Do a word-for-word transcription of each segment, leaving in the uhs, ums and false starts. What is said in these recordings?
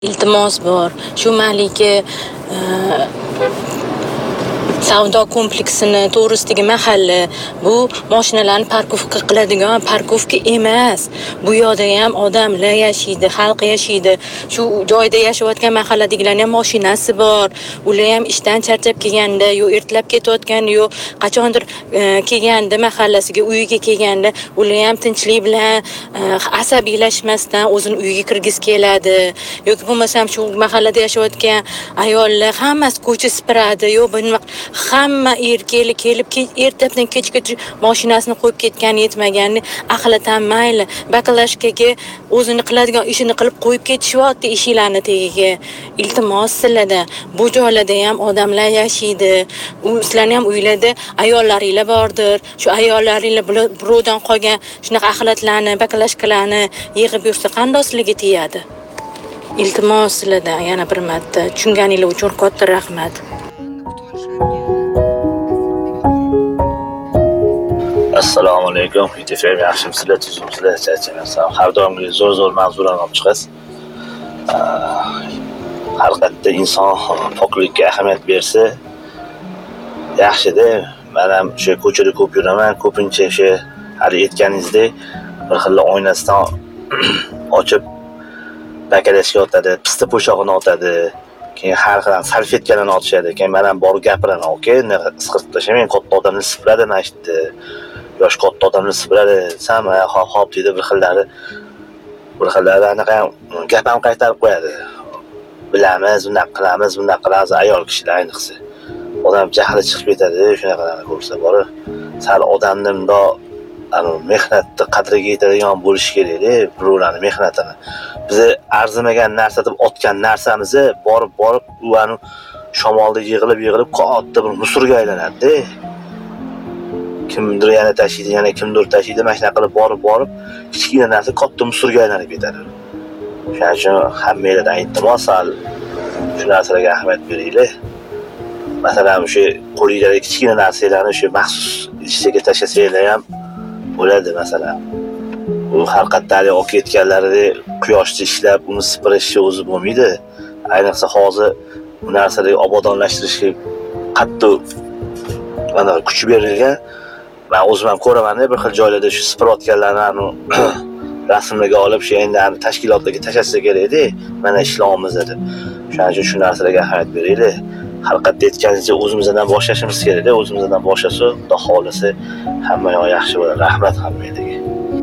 Iltimos bor. Shu malika savdo kompleksini to'g'risidagi mahalla bu mashinalarni parkovka qiladigan parkovka emas. Bu yoqda ham odamlar yashaydi, xalq yashaydi. Shu joyda yashayotgan mahalladagilarning ham mashinasi bor. Ular ham ishdan charchab kelganda, yo ertalab ketayotganda, yo qachondir kelganda mahallasiga, uyiga kelganda, ular ham tinchlik bilan asabiylashmasdan o'zini uyiga kirgisi keladi. Yoki bo'lmasam shu mahallada yashayotgan ayollar hammasi ko'cha sipiradi, yo hamma erkaklar kelib ertadan kechgacha mashinasini qo'yib ketgani yetmagani aqlatan mayli baklashkaga o'zini qiladigan ishini qilib qo'yib ketishyapti eshiklarni tagiga. Iltimos sizlarda bu joylarda ham odamlar yashaydi. Sizlarning ham uylarda ayollaringlar bordir. Shu ayollaringlar birovdan qolgan shunaqa axlatlarni, baklashkalarni yig'ib yursa qanday sizlarga tegadi? Iltimos sizlardan yana bir marta tushunganinglar uchun katta rahmat. Assalomu alaykum. Yetefem yaxshimsizlar, tuzimsizlar, charchamasam. Har doimgi zo'r-zo'r mavzular olib chiqasiz. Har qanday inson poklikka ahamiyat bersa yaxshi-da. Men ham o'sha ko'chada ko'p yuraman. Ko'pincha o'sha hali aytganingizdek bir xil oynasidan ochib bakalashga otadi, pista po'shog'ini otadi. Keyin har xil salfetkalarni otishadi. Keyin men ham borib gapiraman, "Oka, isqirib tashamang, katta odamni sipiradi nashitdi." Yosh katta odamni sipiradi, "Sam, hop-hop" deydi bir xillari. Bir xillari anaqa gap ham qaytarib qo'yadi. Bilamiz, bunday qilamiz, bunday qilamiz, ayol kishilar ayniqsa. Odam jahli chiqib ketadi, shunaqalarni ko'rsa bor. Sal odamni bundoq mehnatni qadriga yetadigan bo'lish kerak-da, birovlarning mehnatini. Biz arzimagan narsa deb otgan narsamizni borib-borib u anu shamolda yig'ilib-yig'ilib katta bir musurga aylanadi-da. Kimdir yana tashiydi, yana kimdir tashiydi, mashina qilib borib-borib kichkina narsa katta musurga aylanib ketadi. Shuning uchun hammanglardan iltimos sal shu narsalarga ahamiyat beringlar. Masalan, o'sha qo'lingizda kichkina narsalarni o'sha maxsus idishga tashlasanglar ham bo'ladi masalan. U har qatdagi olib ketganlaridek quyoshda ishlab uni sipirishni o'zi bo'lmaydi. Ayniqsa hozir bu narsalarni obodonlashtirishga qattiq mana kuch berilgan. Men o'zim ham ko'raman-da, bir xil joylarda shu sipirayotganlarni rasmlarga olib shu endi tashkilotlarga tashlasa kerak-da, mana ishlaymiz deb. Shuning uchun shu narsalarga ahamiyat beringlar. Har qanday aytganingizcha o'zimizdan boshlashimiz kerak-da, o'zimizdan boshlasa, xudo xolisa hamma yoq yaxshi bo'ladi. Rahmat hammanglarga.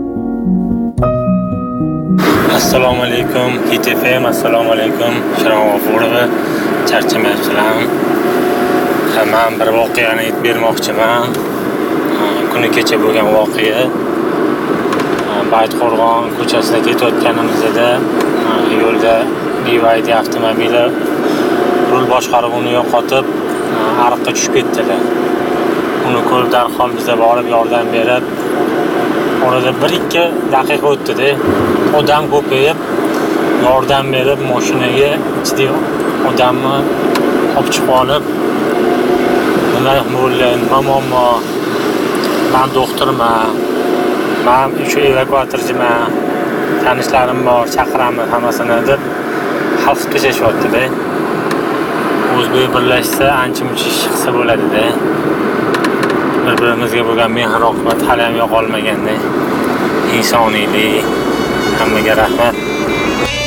Assalomu alaykum, Yetefem, assalomu alaykum. Sharon G'ofurova, charchamayapsizlarmi? Men bir voqeani aytib bermoqchiman. Kuni kecha bo'lgan voqea. Baytqo'rg'on ko'chasida ketayotganimizda yo'lda Livaydi avtomobili rul boshqaruvini yo'qotib, ariqqa tushib ketdilar. Uni ko'rib darhol bizga borib yordam berib, orada bir ikki daqiqa o'tdi-da. Odam ko'payib, yordam berib mashinaga ichida odamni olib chiqib olib, nima bo'ldi, nima muammo? Men doktorman. Men shu evakuatorchiman. Tanishlarim bor, chaqiraman hammasini deb xalq kechashyapti-da. O'zbek birlashsa, ancha-muncha ish qilsa bo'ladi-da. Bir-birimizga bo'lgan mehr-oqibat hali ham yo'qolmaganda. Insoniylik, hammaga rahmat.